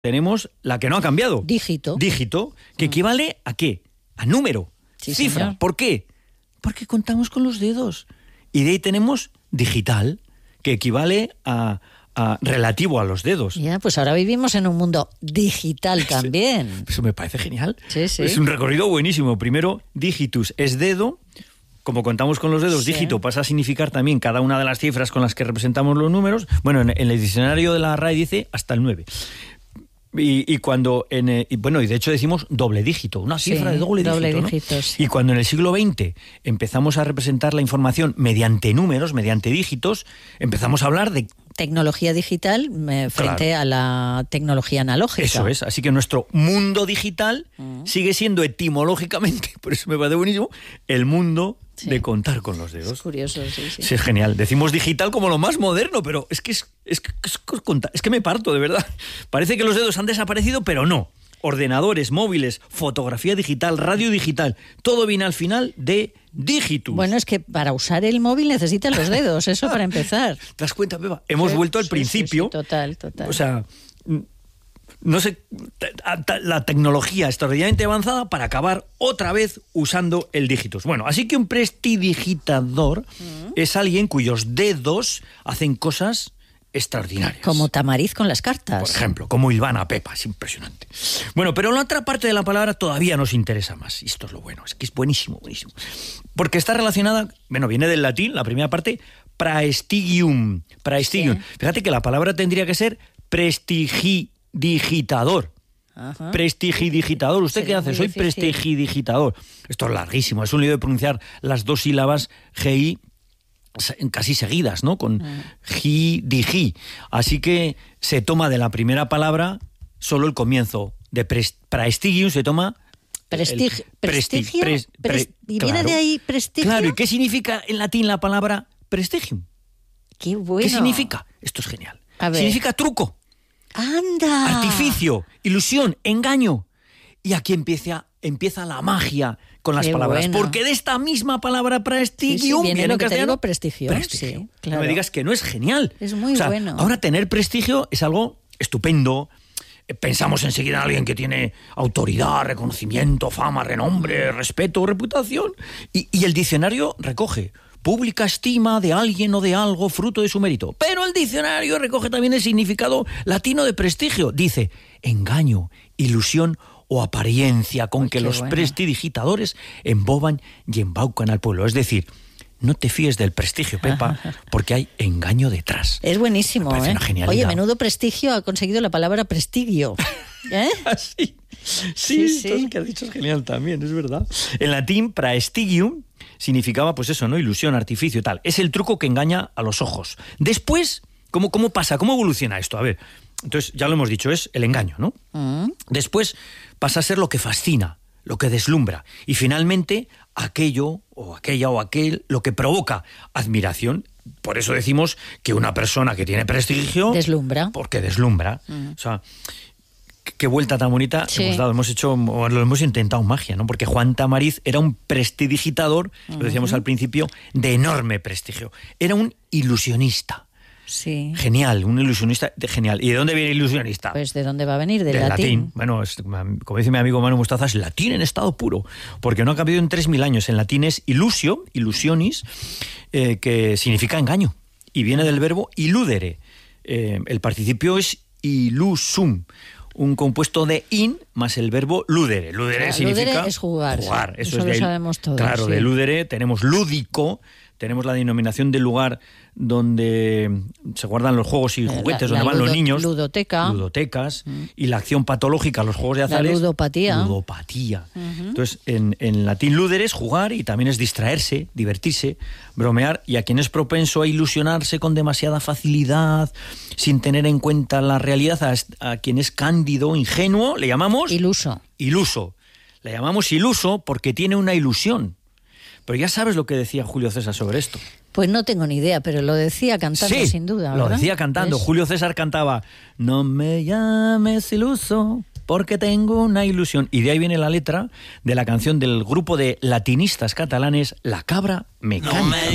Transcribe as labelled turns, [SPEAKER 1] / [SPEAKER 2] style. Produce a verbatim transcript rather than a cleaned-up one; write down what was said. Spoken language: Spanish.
[SPEAKER 1] tenemos la que no ha cambiado.
[SPEAKER 2] Dígito.
[SPEAKER 1] Dígito, que equivale a ¿qué? A número,
[SPEAKER 2] Sí,
[SPEAKER 1] cifra.
[SPEAKER 2] señor.
[SPEAKER 1] ¿Por qué? Porque contamos con los dedos. Y de ahí tenemos digital, que equivale a, a relativo a los dedos.
[SPEAKER 2] Ya, pues ahora vivimos en un mundo digital también.
[SPEAKER 1] Eso me parece genial.
[SPEAKER 2] Sí, sí.
[SPEAKER 1] Es un recorrido buenísimo. Primero, digitus es dedo. Como contamos con los dedos,
[SPEAKER 2] Sí.
[SPEAKER 1] dígito pasa a significar también cada una de las cifras con las que representamos los números. Bueno, en, en el diccionario de la R A E dice hasta el nueve. Y, y cuando, en, eh, y bueno, y de hecho decimos doble dígito, una
[SPEAKER 2] Sí,
[SPEAKER 1] cifra de doble,
[SPEAKER 2] doble
[SPEAKER 1] dígito, ¿no?
[SPEAKER 2] dígito, sí.
[SPEAKER 1] Y cuando en el siglo veinte empezamos a representar la información mediante números, mediante dígitos, empezamos a hablar de...
[SPEAKER 2] Tecnología digital eh, frente
[SPEAKER 1] Claro.
[SPEAKER 2] a la tecnología analógica.
[SPEAKER 1] Eso es, así que nuestro mundo digital
[SPEAKER 2] Mm.
[SPEAKER 1] sigue siendo etimológicamente, por eso me parece buenísimo, el mundo
[SPEAKER 2] Sí.
[SPEAKER 1] de contar con los dedos.
[SPEAKER 2] Es curioso, sí, sí.
[SPEAKER 1] Sí, es genial. Decimos digital como lo más moderno, pero es que es, es, que- es, que- es que me parto, de verdad. Parece que los dedos han desaparecido, pero no. Ordenadores, móviles, fotografía digital, radio digital, todo viene al final de digitus.
[SPEAKER 2] Bueno, es que para usar el móvil necesitan los dedos, eso para empezar.
[SPEAKER 1] ¿Te das cuenta, Pepa? Hemos
[SPEAKER 2] Sí,
[SPEAKER 1] vuelto al
[SPEAKER 2] sí,
[SPEAKER 1] principio.
[SPEAKER 2] sí, sí, total, total.
[SPEAKER 1] O sea, no sé, ta- ta- la tecnología extraordinariamente avanzada para acabar otra vez usando el dígitus. Bueno, así que un prestidigitador es alguien cuyos dedos hacen cosas extraordinarias.
[SPEAKER 2] Como Tamariz con las cartas.
[SPEAKER 1] Por ejemplo, como Ilvana Pepa, es impresionante. Bueno, pero la otra parte de la palabra todavía nos interesa más. Y esto es lo bueno, es que es buenísimo, buenísimo. Porque está relacionada, bueno, viene del latín, la primera parte, praestigium. Praestigium.
[SPEAKER 2] Sí.
[SPEAKER 1] Fíjate que la palabra tendría que ser prestigidigitador.
[SPEAKER 2] Ajá.
[SPEAKER 1] Prestigidigitador. ¿Usted
[SPEAKER 2] Sería
[SPEAKER 1] qué hace?
[SPEAKER 2] muy
[SPEAKER 1] Soy
[SPEAKER 2] difícil.
[SPEAKER 1] prestigidigitador. Esto es larguísimo, es un lío de pronunciar las dos sílabas G I casi seguidas, ¿no? Con ji, digi. Así que se toma de la primera palabra solo el comienzo. De pres- praestigium se toma...
[SPEAKER 2] Prestig-
[SPEAKER 1] el-
[SPEAKER 2] prestigio,
[SPEAKER 1] pres-
[SPEAKER 2] pres-
[SPEAKER 1] pre-
[SPEAKER 2] ¿y viene de ahí prestigio?
[SPEAKER 1] Claro, ¿y qué significa en latín la palabra prestigium?
[SPEAKER 2] Qué bueno.
[SPEAKER 1] ¿Qué significa? Esto es genial.
[SPEAKER 2] A ver.
[SPEAKER 1] Significa truco,
[SPEAKER 2] ¡Anda!
[SPEAKER 1] artificio, ilusión, engaño. Y aquí empieza, empieza la magia con las
[SPEAKER 2] Qué
[SPEAKER 1] palabras.
[SPEAKER 2] bueno.
[SPEAKER 1] Porque de esta misma palabra
[SPEAKER 2] Sí,
[SPEAKER 1] prestigium
[SPEAKER 2] sí, viene
[SPEAKER 1] viene
[SPEAKER 2] lo
[SPEAKER 1] en
[SPEAKER 2] que te
[SPEAKER 1] castellano
[SPEAKER 2] digo, prestigio, sí, claro.
[SPEAKER 1] No me digas que no es genial.
[SPEAKER 2] Es muy
[SPEAKER 1] O sea,
[SPEAKER 2] bueno.
[SPEAKER 1] Ahora tener prestigio es algo estupendo. Eh, Pensamos enseguida en alguien que tiene autoridad, reconocimiento, fama, renombre, respeto, reputación. Y, y el diccionario recoge pública estima de alguien o de algo fruto de su mérito. Pero el diccionario recoge también el significado latino de prestigio. Dice engaño, ilusión o apariencia con
[SPEAKER 2] Uy,
[SPEAKER 1] que
[SPEAKER 2] qué
[SPEAKER 1] los
[SPEAKER 2] bueno.
[SPEAKER 1] prestidigitadores emboban y embaucan al pueblo. Es decir, no te fíes del prestigio, Pepa, porque hay engaño detrás.
[SPEAKER 2] Es buenísimo,
[SPEAKER 1] Me parece
[SPEAKER 2] ¿eh?
[SPEAKER 1] una genialidad.
[SPEAKER 2] Oye, menudo prestigio ha conseguido la palabra prestigio. ¿Eh?
[SPEAKER 1] Así. Sí,
[SPEAKER 2] Sí, sí.
[SPEAKER 1] esto que has dicho es genial también, es verdad. En latín, praestigium significaba, pues eso, ¿no? Ilusión, artificio y tal. Es el truco que engaña a los ojos. Después, ¿cómo, cómo pasa? ¿Cómo evoluciona esto? A ver, entonces, ya lo hemos dicho, es el engaño, ¿no?
[SPEAKER 2] Mm.
[SPEAKER 1] Después pasa a ser lo que fascina, lo que deslumbra. Y finalmente, aquello o aquella o aquel, lo que provoca admiración. Por eso decimos que una persona que tiene prestigio...
[SPEAKER 2] Deslumbra.
[SPEAKER 1] Porque deslumbra. O sea, qué- qué vuelta tan bonita
[SPEAKER 2] Sí.
[SPEAKER 1] hemos dado. Hemos hecho, o lo hemos intentado magia, ¿no? Porque Juan Tamariz era un prestidigitador, lo decíamos al principio, de enorme prestigio. Era un ilusionista.
[SPEAKER 2] Sí.
[SPEAKER 1] Genial, un ilusionista de genial. ¿Y de dónde viene ilusionista?
[SPEAKER 2] Pues ¿de dónde va a venir? Del,
[SPEAKER 1] Del
[SPEAKER 2] latín.
[SPEAKER 1] Bueno, es- como dice mi amigo Manu Mostaza, es latín en estado puro, porque no ha cambiado en tres mil años. En latín es ilusio, ilusionis, eh, que significa engaño, y viene del verbo iludere. Eh, el participio es ilusum, un compuesto de in más el verbo ludere. Ludere
[SPEAKER 2] Claro,
[SPEAKER 1] significa
[SPEAKER 2] ludere es jugar, sí.
[SPEAKER 1] Eso,
[SPEAKER 2] Eso
[SPEAKER 1] es
[SPEAKER 2] lo
[SPEAKER 1] de ahí.
[SPEAKER 2] sabemos todos,
[SPEAKER 1] Claro,
[SPEAKER 2] sí.
[SPEAKER 1] de ludere tenemos lúdico. Tenemos la denominación del lugar donde se guardan los juegos y
[SPEAKER 2] La-
[SPEAKER 1] juguetes,
[SPEAKER 2] la
[SPEAKER 1] donde van los
[SPEAKER 2] ludo-
[SPEAKER 1] niños.
[SPEAKER 2] ludoteca.
[SPEAKER 1] Ludotecas. Y la acción patológica, los juegos de
[SPEAKER 2] La
[SPEAKER 1] azares.
[SPEAKER 2] ludopatía.
[SPEAKER 1] Ludopatía. Entonces, en, en latín ludere es jugar y también es distraerse, divertirse, bromear. Y a quien es propenso a ilusionarse con demasiada facilidad, sin tener en cuenta la realidad, a, a quien es cándido, ingenuo, le llamamos
[SPEAKER 2] Iluso.
[SPEAKER 1] iluso. Le llamamos iluso porque tiene una ilusión. Pero ya sabes lo que decía Julio César sobre esto.
[SPEAKER 2] Pues no tengo ni idea, pero lo decía cantando
[SPEAKER 1] Sí,
[SPEAKER 2] sin duda,
[SPEAKER 1] lo
[SPEAKER 2] ¿verdad?
[SPEAKER 1] decía cantando.
[SPEAKER 2] ¿Ves?
[SPEAKER 1] Julio César cantaba: no me llames iluso porque tengo una ilusión. Y de ahí viene la letra de la canción del grupo de latinistas catalanes La Cabra Me Canta.